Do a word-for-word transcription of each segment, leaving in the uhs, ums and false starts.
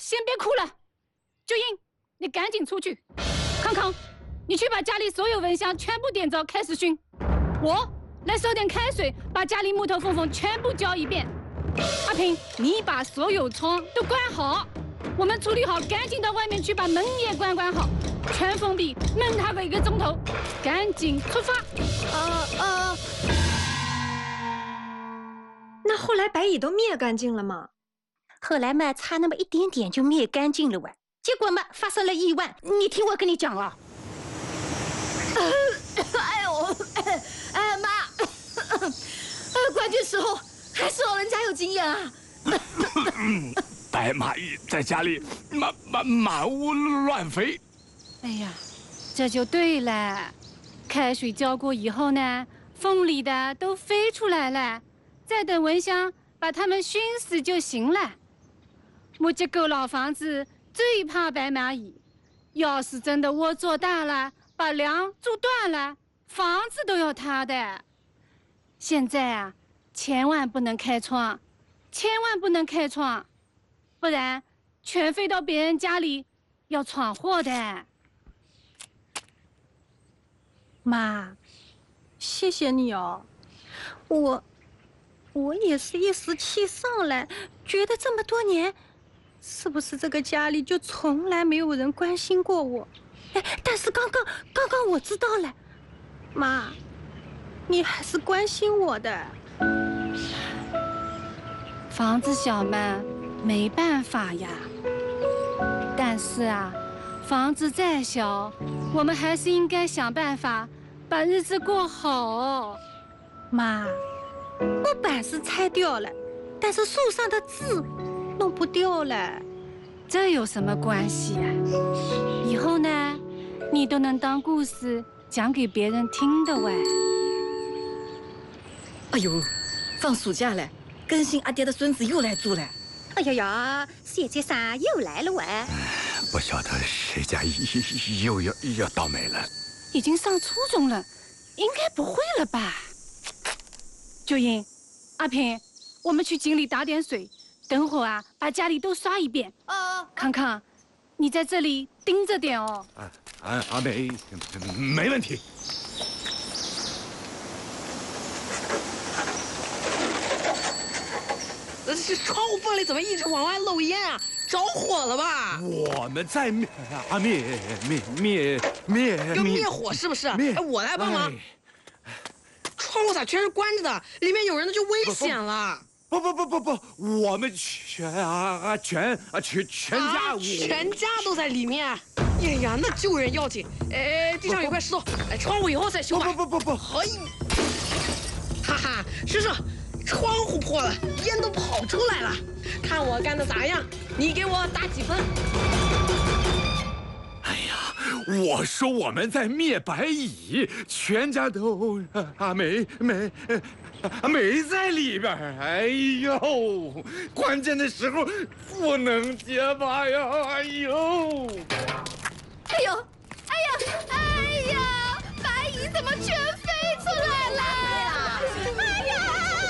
先别哭了。九英，你赶紧出去。康康，你去把家里所有蚊香全部点着，开始熏。我来烧点开水，把家里木头缝缝全部浇一遍。阿平，你把所有窗都关好。我们处理好，赶紧到外面去把门也关关好，全封闭，闷它个一个钟头，赶紧出发。 呃呃，那后来白蚁都灭干净了吗？ 后来嘛，差那么一点点就灭干净了喂。结果嘛，发生了意外。你听我跟你讲啊。 哎呦，哎妈，呃，关键时候还是老人家有经验啊。 白蚂蚁在家里满满满屋乱飞。 哎呀，这就对了。开水浇过以后呢，缝里的都飞出来了，再等蚊香把它们熏死就行了。我这个老房子最怕白蚂蚁，要是真的窝做大了，把梁筑断了，房子都要塌的。现在啊，千万不能开窗，千万不能开窗。不然，全飞到别人家里，要闯祸的。 妈，谢谢你哦，我，我也是一时气上来，觉得这么多年，是不是这个家里就从来没有人关心过我？哎，但是刚刚，刚刚我知道了，妈，你还是关心我的。 房子小嘛。没办法呀，但是啊，房子再小，我们还是应该想办法把日子过好。 妈，我板是拆掉了，但是树上的字弄不掉了。 这有什么关系啊？以后呢，你都能当故事讲给别人听的喂。 哎呦，放暑假了，更新阿爹的孙子又来住了。 哎呀呀，谢杰山又来了喂！ 不晓得谁家又要要倒霉了。 已经上初中了，应该不会了吧？九英，阿平，我们去井里打点水，等会儿啊，把家里都刷一遍。 啊， 康康，你在这里盯着点哦。 啊啊，阿美，没问题。 这窗户缝里怎么一直往外漏烟啊？着火了吧？ 我们在灭啊灭灭灭灭要灭火是不是？ 灭！ 哎，我来帮忙。窗户咋全是关着的？里面有人那就危险了。 不不不不不，我们全啊全啊全全家、 啊、全家都在里面。哎呀，那救人要紧。哎，地上有块石头，哎，窗户以后再修吧。 不不不不不， 嘿，哈哈，师叔。窗户破了，烟都跑出来了，看我干的咋样？你给我打几分？ 哎呀，我说我们在灭白蚁，全家都啊没没啊没在里边。哎呦，关键的时候不能结巴呀！哎呦， 哎呦，哎呀，哎呀，白蚁怎么全飞出来了？哎呀！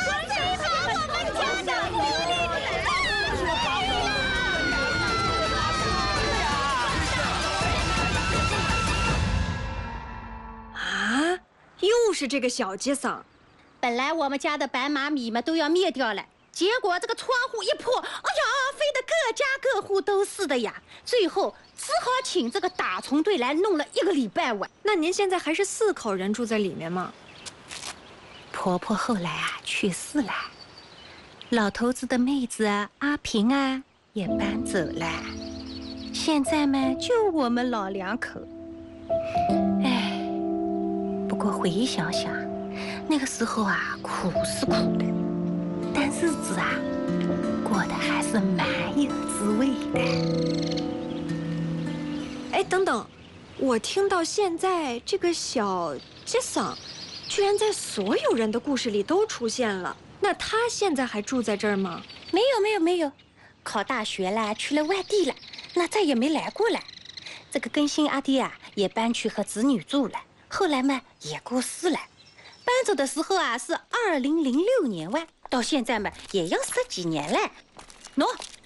啊，又是这个小杰桑。 本来我们家的白蚂蚁们都要灭掉了，结果这个窗户一破，哎呀，飞得各家各户都是的呀。最后只好请这个打虫队来弄了一个礼拜晚。 那您现在还是四口人住在里面吗？ 婆婆后来啊去世了，老头子的妹子啊阿平啊也搬走了，现在嘛就我们老两口。哎，不过回忆想想，那个时候啊苦是苦的，但日子啊过得还是蛮有滋味的。 哎，等等，我听到现在这个小杰桑居然在所有人的故事里都出现了，那他现在还住在这儿吗？ 没有没有没有，考大学了，去了外地了，那再也没来过了。这个更新阿爹啊，也搬去和子女住了，后来嘛也过世了。搬走的时候啊是二零零六年哇，到现在嘛也要十几年了。喏，回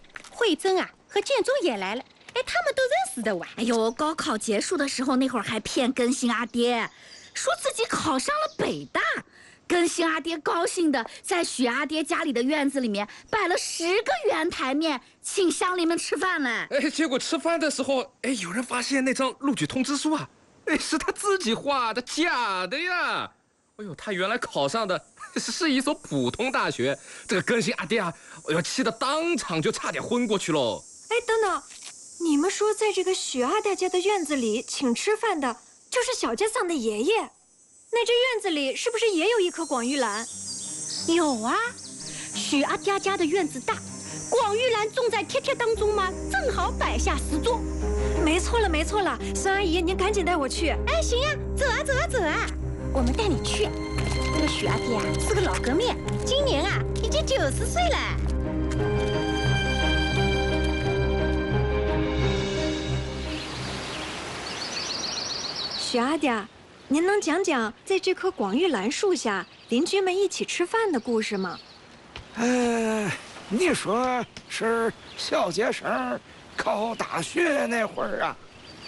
慧珍啊和建州也来了，哎，他们都认识的哇。 哎呦，高考结束的时候那会儿还骗更新阿爹，说自己考上了北大。更新阿爹高兴的在许阿爹家里的院子里面摆了十个圆台面，请乡邻们吃饭了。 哎，结果吃饭的时候，哎，有人发现那张录取通知书啊，哎，是他自己画的，假的呀！哎呦，他原来考上的是一所普通大学，这个更新阿爹啊，哎呦，气得当场就差点昏过去喽。 哎，等等，你们说在这个许阿大家的院子里请吃饭的，就是小家桑的爷爷。那这院子里是不是也有一棵广玉兰？ 有啊，许阿爹家的院子大，广玉兰种在贴贴当中嘛，正好摆下十桌。 没错了，没错了，孙阿姨，您赶紧带我去。 哎，行呀，走啊，走啊，走啊，我们带你去。这个许阿爹啊是个老革命，今年啊已经九十岁了。 许阿爹，您能讲讲在这棵广玉兰树下邻居们一起吃饭的故事吗？ 呃，你说是小杰生考大学那会儿啊？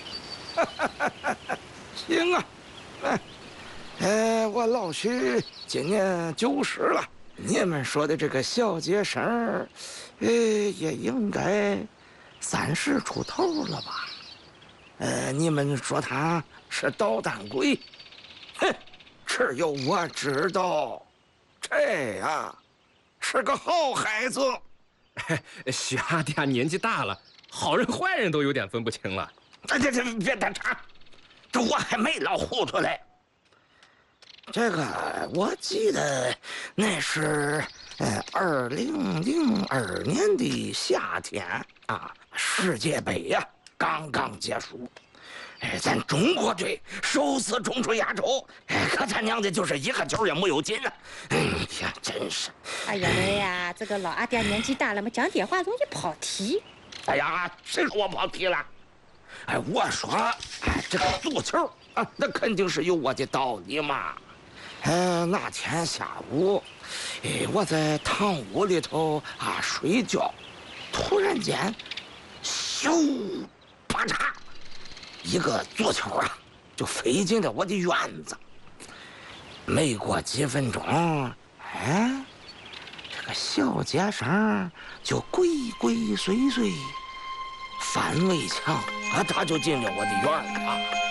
行啊，哎，呃，我老许今年九十了，你们说的这个小杰生，呃，也应该三十出头了吧？呃，你们说他是捣蛋鬼？哼，只有我知道，这呀是个好孩子。 许阿爹年纪大了，好人坏人都有点分不清了。 这这这别打岔，这我还没老糊涂嘞。这个我记得那是呃二零零二年的夏天啊，世界杯呀、啊、刚刚结束。哎，咱中国队首次冲出亚洲，哎，可他娘的就是一个球也没有进啊！哎呀，真是！ 哎呀喂呀，这个老阿爹年纪大了嘛，讲点话容易跑题。 哎呀，谁说我跑题了？哎，我说，哎，这个足球啊，那肯定是有我的道理嘛。呃，那天下午，哎，我在堂屋里头啊睡觉，突然间，咻，啪嚓！一个足球啊，就飞进了我的院子。没过几分钟，哎，这个小街生就鬼鬼祟祟翻围墙啊，他就进了我的院了。